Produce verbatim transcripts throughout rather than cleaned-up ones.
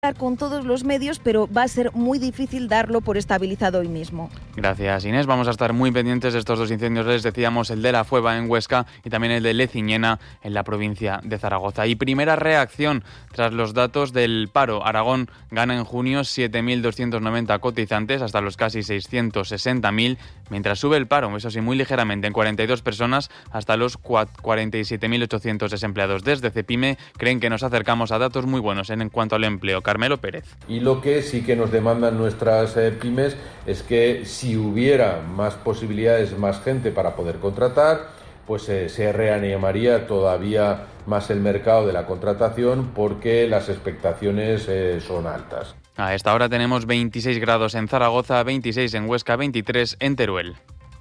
con todos los medios, pero va a ser muy difícil darlo por estabilizado hoy mismo. Gracias, Inés. Vamos a estar muy pendientes de estos dos incendios. Les decíamos el de La Fueva en Huesca y también el de Leciñena en la provincia de Zaragoza. Y primera reacción tras los datos del paro. Aragón gana en junio siete mil doscientos noventa cotizantes hasta los casi seiscientos sesenta mil, mientras sube el paro, eso sí, muy ligeramente, en cuarenta y dos personas hasta los cuarenta y siete mil ochocientos desempleados. Desde Cepime creen que nos acercamos a datos muy buenos en cuanto al empleo. Carmelo Pérez. Y lo que sí que nos demandan nuestras eh, pymes es que si hubiera más posibilidades, más gente para poder contratar, pues eh, se reanimaría todavía más el mercado de la contratación porque las expectaciones eh, son altas. A esta hora tenemos veintiséis grados en Zaragoza, veintiséis en Huesca, veintitrés en Teruel.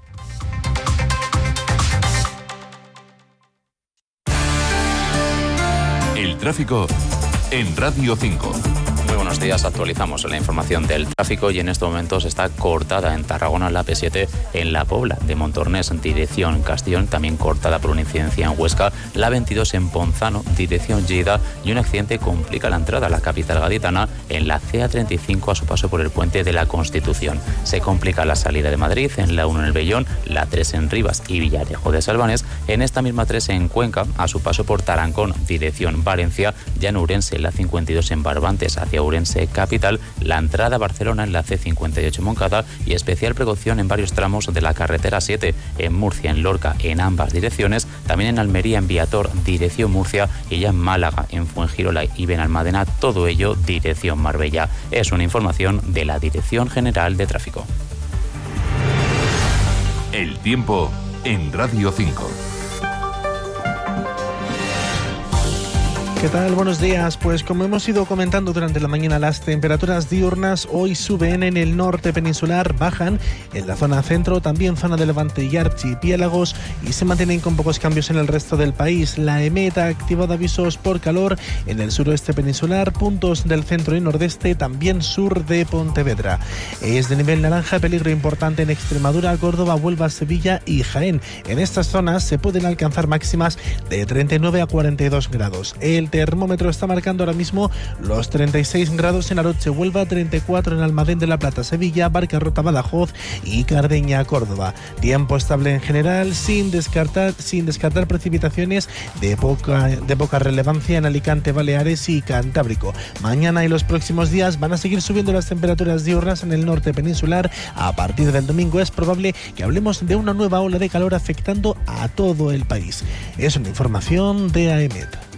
El tráfico en Radio cinco. Muy buenos días, actualizamos la información del tráfico y en estos momentos está cortada en Tarragona la P siete en La Pobla de Montornés en dirección Castellón, también cortada por una incidencia en Huesca, la veintidós en Ponzano, dirección Lleida, y un accidente complica la entrada a la capital gaditana en la C A treinta y cinco a su paso por el puente de la Constitución. Se complica la salida de Madrid en la uno en el Vellón, la tres en Rivas y Villarejo de Salvanes, en esta misma tres en Cuenca a su paso por Tarancón, dirección Valencia, ya en Ourense la cincuenta y dos en Barbantes hacia Ourense capital, la entrada a Barcelona en la C cincuenta y ocho Moncada y especial precaución en varios tramos de la carretera siete en Murcia, en Lorca, en ambas direcciones, también en Almería, en Viator, dirección Murcia, y ya en Málaga, en Fuengirola y Benalmádena, todo ello dirección Marbella. Es una información de la Dirección General de Tráfico. El tiempo en Radio cinco. ¿Qué tal? Buenos días. Pues como hemos ido comentando durante la mañana, las temperaturas diurnas hoy suben en el norte peninsular, bajan en la zona centro, también zona de Levante y archipiélagos, y se mantienen con pocos cambios en el resto del país. La EMET ha activado avisos por calor en el suroeste peninsular, puntos del centro y nordeste, también sur de Pontevedra. Es de nivel naranja, peligro importante en Extremadura, Córdoba, Huelva, Sevilla y Jaén. En estas zonas se pueden alcanzar máximas de treinta y nueve a cuarenta y dos grados. El termómetro está marcando ahora mismo los treinta y seis grados en Aroche, Huelva, treinta y cuatro en Almadén de la Plata, Sevilla, Barcarrota, Badajoz y Cardeña, Córdoba. Tiempo estable en general, sin descartar, sin descartar precipitaciones de poca, de poca relevancia en Alicante, Baleares y Cantábrico. Mañana y los próximos días van a seguir subiendo las temperaturas diurnas en el norte peninsular. A partir del domingo es probable que hablemos de una nueva ola de calor afectando a todo el país. Es una información de AEMET.